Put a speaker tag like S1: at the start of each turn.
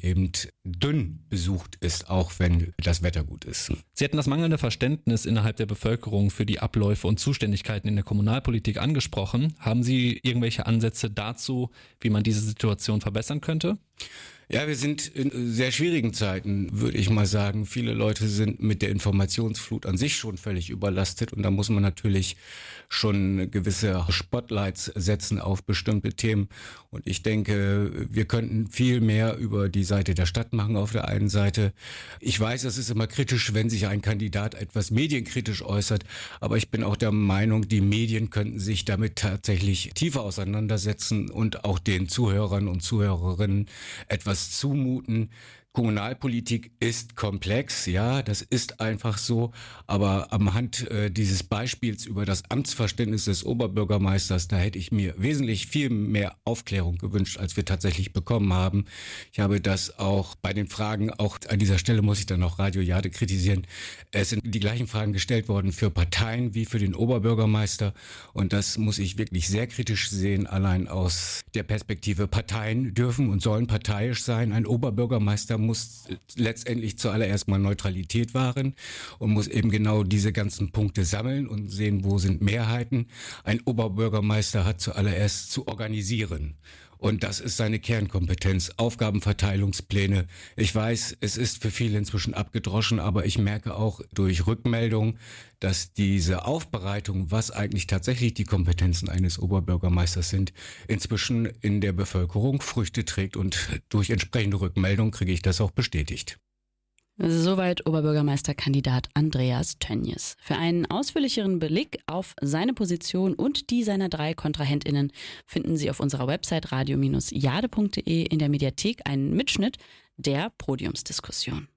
S1: eben dünn besucht ist, auch wenn das Wetter gut ist.
S2: Sie hatten das mangelnde Verständnis innerhalb der Bevölkerung für die Abläufe und Zuständigkeiten in der Kommunalpolitik angesprochen. Haben Sie irgendwelche Ansätze dazu, wie man diese Situation verbessern könnte?
S1: Ja, wir sind in sehr schwierigen Zeiten, würde ich mal sagen. Viele Leute sind mit der Informationsflut an sich schon völlig überlastet und da muss man natürlich schon gewisse Spotlights setzen auf bestimmte Themen. Und ich denke, wir könnten viel mehr über die Seite der Stadt machen auf der einen Seite. Ich weiß, es ist immer kritisch, wenn sich ein Kandidat etwas medienkritisch äußert, aber ich bin auch der Meinung, die Medien könnten sich damit tatsächlich tiefer auseinandersetzen und auch den Zuhörern und Zuhörerinnen etwas zumuten. Kommunalpolitik ist komplex, ja, das ist einfach so, aber am Hand dieses Beispiels über das Amtsverständnis des Oberbürgermeisters, da hätte ich mir wesentlich viel mehr Aufklärung gewünscht, als wir tatsächlich bekommen haben. Ich habe das auch bei den Fragen, auch an dieser Stelle muss ich dann auch Radio Jade kritisieren, es sind die gleichen Fragen gestellt worden für Parteien wie für den Oberbürgermeister und das muss ich wirklich sehr kritisch sehen, allein aus der Perspektive, Parteien dürfen und sollen parteiisch sein, ein Oberbürgermeister muss letztendlich zuallererst mal Neutralität wahren und muss eben genau diese ganzen Punkte sammeln und sehen, wo sind Mehrheiten. Ein Oberbürgermeister hat zuallererst zu organisieren. Und das ist seine Kernkompetenz, Aufgabenverteilungspläne. Ich weiß, es ist für viele inzwischen abgedroschen, aber ich merke auch durch Rückmeldung, dass diese Aufbereitung, was eigentlich tatsächlich die Kompetenzen eines Oberbürgermeisters sind, inzwischen in der Bevölkerung Früchte trägt und durch entsprechende Rückmeldung kriege ich das auch bestätigt.
S3: Soweit Oberbürgermeisterkandidat Andreas Tönjes. Für einen ausführlicheren Blick auf seine Position und die seiner 3 KontrahentInnen finden Sie auf unserer Website radio-jade.de in der Mediathek einen Mitschnitt der Podiumsdiskussion.